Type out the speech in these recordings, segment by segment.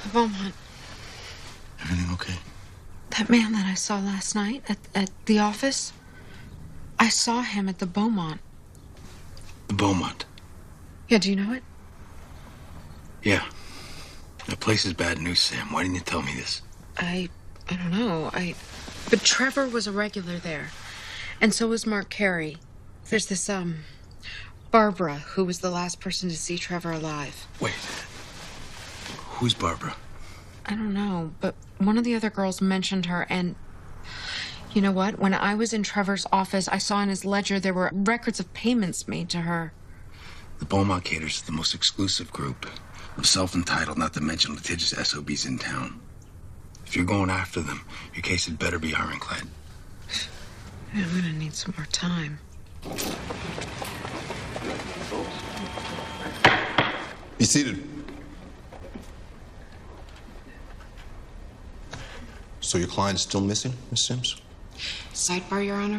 Beaumont. Everything okay? That man that I saw last night at the office, I saw him at the Beaumont. The Beaumont? Yeah, do you know it? Yeah. That place is bad news, Sam. Why didn't you tell me this? I don't know. But Trevor was a regular there. And so was Mark Carey. There's this, Barbara, who was the last person to see Trevor alive. Wait. Who's Barbara? I don't know, but one of the other girls mentioned her, and you know what? When I was in Trevor's office, I saw in his ledger there were records of payments made to her. The Beaumont Caters is the most exclusive group of self-entitled, not to mention litigious SOBs in town. If you're going after them, your case had better be ironclad. Yeah, I'm gonna need some more time. Be seated. So your client is still missing, Miss Sims? Sidebar, Your Honor.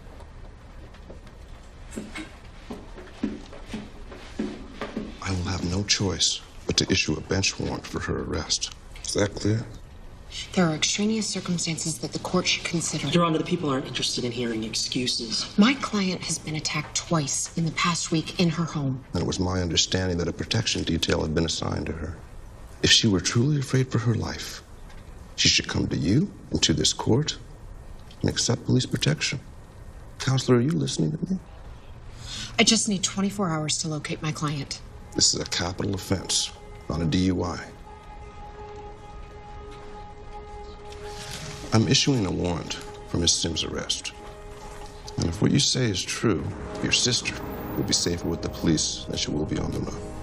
I will have no choice but to issue a bench warrant for her arrest. Is that clear? There are extraneous circumstances that the court should consider. Your Honor, the people aren't interested in hearing excuses. My client has been attacked twice in the past week in her home. And it was my understanding that a protection detail had been assigned to her. If she were truly afraid for her life, she should come to you and to this court and accept police protection. Counselor, are you listening to me? I just need 24 hours to locate my client. This is a capital offense, not a DUI. I'm issuing a warrant for Miss Sims' arrest. And if what you say is true, your sister will be safer with the police than she will be on the run.